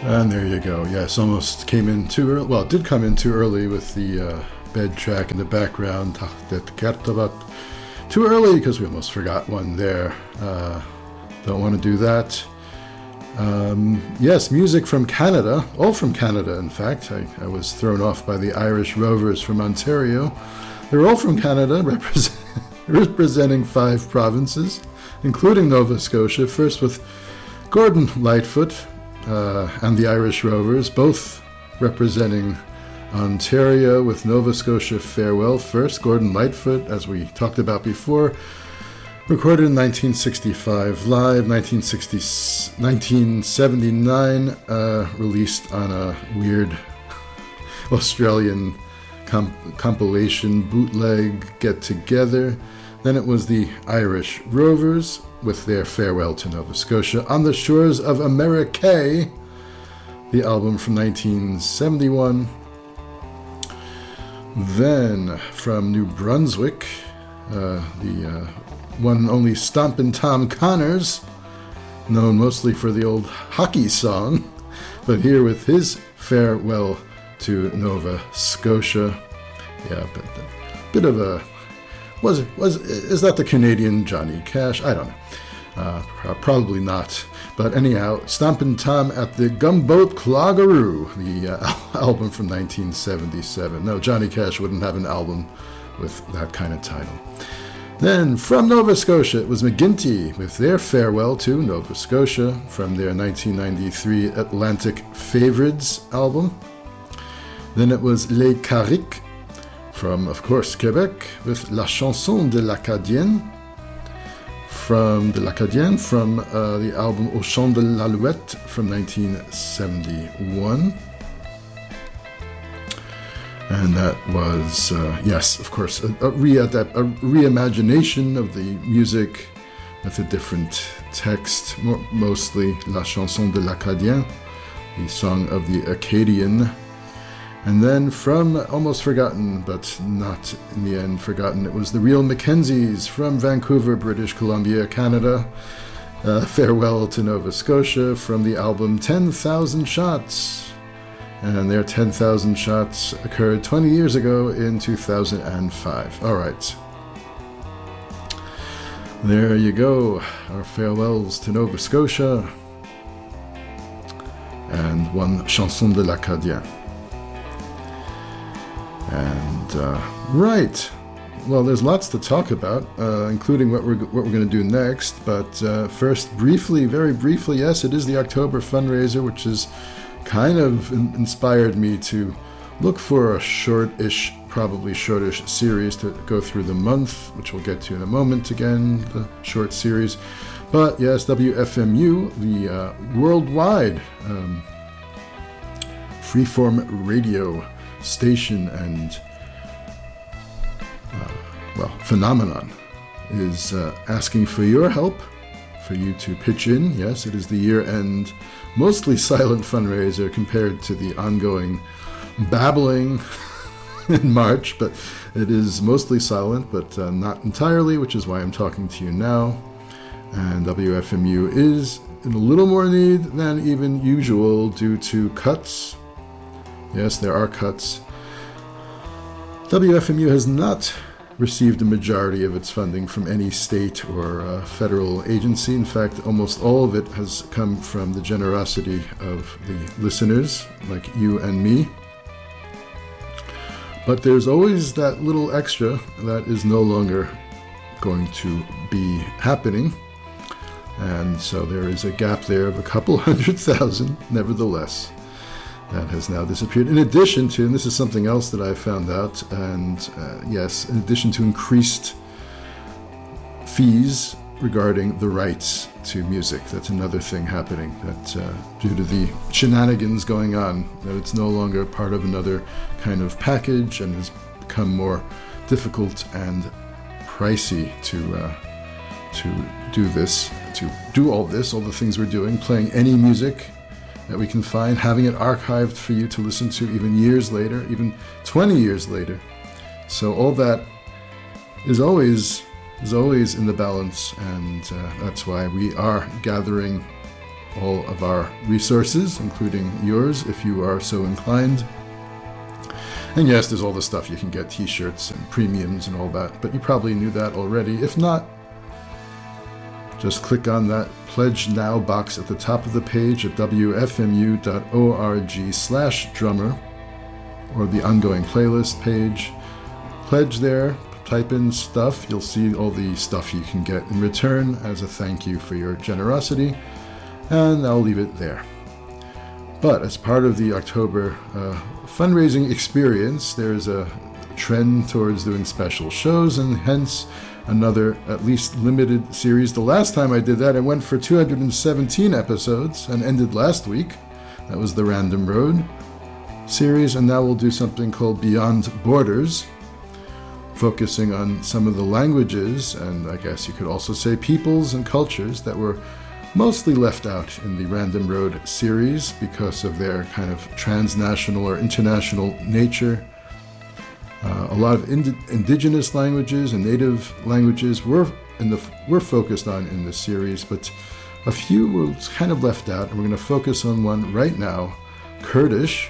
And there you go. Yes, almost came in too early. Well, it did come in too early with the bed track in the background. Too early because we almost forgot one there. Don't want to do that. Yes, music from Canada. All from Canada, in fact. I was thrown off by the Irish Rovers from Ontario. They're all from Canada, representing 5 provinces, including Nova Scotia. First with Gordon Lightfoot and the Irish Rovers, both representing Ontario, with Nova Scotia Farewell first. Gordon Lightfoot, as we talked about before, recorded in 1965 live, 1979, released on a weird Australian compilation bootleg get-together. Then it was the Irish Rovers with their Farewell to Nova Scotia on the Shores of America, the album from 1971. Then from New Brunswick, the one and only Stompin' Tom Connors, known mostly for the old hockey song, but here with his Farewell to Nova Scotia. Yeah, but a bit of a... Is that the Canadian Johnny Cash? I don't know. Probably not. But anyhow, Stompin' Tom at the Gumboat Cloggeroo, the album from 1977. No, Johnny Cash wouldn't have an album with that kind of title. Then, from Nova Scotia, it was McGuinty with their Farewell to Nova Scotia from their 1993 Atlantic Favorites album. Then it was Les Carriques from, of course, Quebec with La Chanson de l'Acadienne from the album Au Chant de l'Alouette from 1971. And that was, yes, of course, a reimagination of the music with a different text, mostly La Chanson de l'Acadien, the song of the Acadian. And then from almost forgotten, but not in the end forgotten, it was the Real Mackenzies from Vancouver, British Columbia, Canada. Farewell to Nova Scotia from the album 10,000 Shots. And their 10,000 Shots occurred 20 years ago in 2005. All right. There you go. Our farewells to Nova Scotia. And one Chanson de l'Acadien. And, right. Well, there's lots to talk about, including what we're going to do next. But first, very briefly, yes, it is the October fundraiser, which is kind of inspired me to look for a probably shortish series to go through the month, which we'll get to in a moment again, the short series. But yes, WFMU, the worldwide freeform radio station and phenomenon, is asking for your help, for you to pitch in. Yes, it is the year-end, mostly silent fundraiser compared to the ongoing babbling in March, but it is mostly silent, but not entirely, which is why I'm talking to you now. And WFMU is in a little more need than even usual due to cuts. Yes, there are cuts. WFMU has not received a majority of its funding from any state or federal agency. In fact, almost all of it has come from the generosity of the listeners, like you and me. But there's always that little extra that is no longer going to be happening. And so there is a gap there of a couple 100,000, nevertheless. That has now disappeared. In addition to, and this is something else that I found out, and yes, in addition to increased fees regarding the rights to music, that's another thing happening, that due to the shenanigans going on, that it's no longer part of another kind of package and has become more difficult and pricey to do this, to do all the things we're doing, playing any music that we can find, having it archived for you to listen to even years later, even 20 years later. So all that is always in the balance, and that's why we are gathering all of our resources, including yours, if you are so inclined. And yes, there's all the stuff you can get, t-shirts and premiums and all that, but you probably knew that already. If not, just click on that Pledge Now box at the top of the page at wfmu.org/drummer, or the ongoing playlist page. Pledge there, type in stuff, you'll see all the stuff you can get in return as a thank you for your generosity, and I'll leave it there. But as part of the October fundraising experience, there's a trend towards doing special shows, and hence another at least limited series. The last time I did that, I went for 217 episodes and ended last week. That was the Random Road series, and now we'll do something called Beyond Borders, focusing on some of the languages, and I guess you could also say peoples and cultures that were mostly left out in the Random Road series because of their kind of transnational or international nature. A lot of indigenous languages and native languages were focused on in this series, but a few were kind of left out, and we're going to focus on one right now, Kurdish.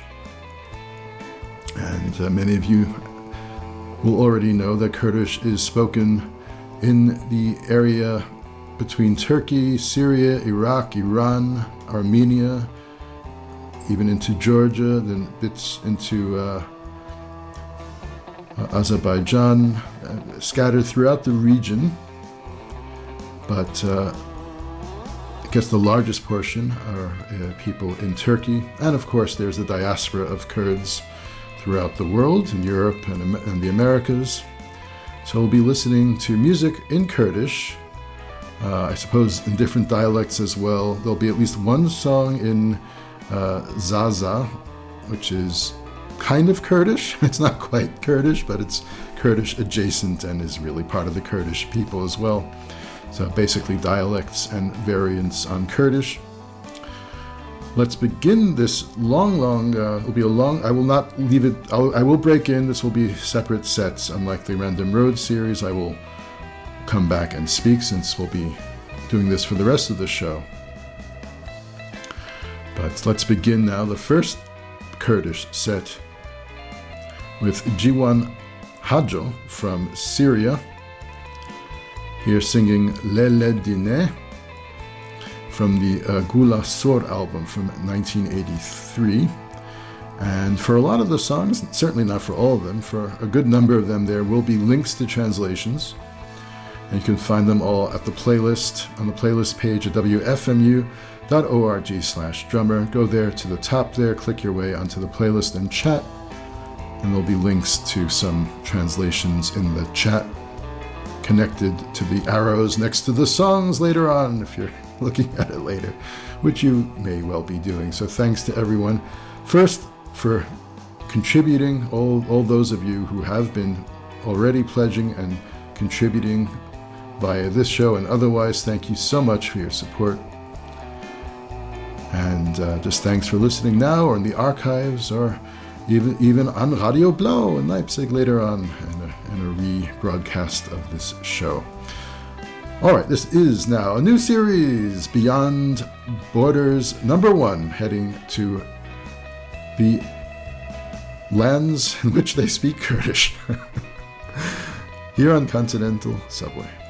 And many of you will already know that Kurdish is spoken in the area between Turkey, Syria, Iraq, Iran, Armenia, even into Georgia, then bits into Azerbaijan, scattered throughout the region. But I guess the largest portion are people in Turkey. And of course, there's the diaspora of Kurds throughout the world, in Europe and the Americas. So we'll be listening to music in Kurdish, I suppose in different dialects as well. There'll be at least one song in Zaza, which is kind of Kurdish. It's not quite Kurdish, but it's Kurdish adjacent and is really part of the Kurdish people as well. So basically dialects and variants on Kurdish. Let's begin this it'll be a long, I will not leave it, I will break in, this will be separate sets. Unlike the Random Road series, I will come back and speak since we'll be doing this for the rest of the show. But let's begin now the first Kurdish set with Jiwan Hajo from Syria. Here singing Lele Dine from the Gula Sor album from 1983. And for a lot of the songs, certainly not for all of them, for a good number of them, there will be links to translations. And you can find them all at the playlist, on the playlist page at wfmu.org/drummer. Go there to the top there, click your way onto the playlist and chat. And there'll be links to some translations in the chat connected to the arrows next to the songs later on, if you're looking at it later, which you may well be doing. So thanks to everyone. First, for contributing, all those of you who have been already pledging and contributing via this show and otherwise, thank you so much for your support. And just thanks for listening now or in the archives or even on Radio Blau in Leipzig later on in a rebroadcast of this show. All right, this is now a new series, Beyond Borders #1, heading to the lands in which they speak Kurdish here on Continental Subway.